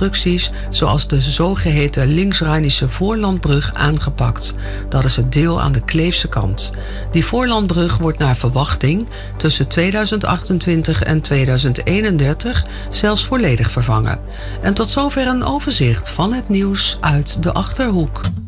constructies, zoals de zogeheten Linksrheinische voorlandbrug, aangepakt. Dat is het deel aan de Kleefse kant. Die voorlandbrug wordt naar verwachting tussen 2028 en 2031 zelfs volledig vervangen. En tot zover een overzicht van het nieuws uit de Achterhoek.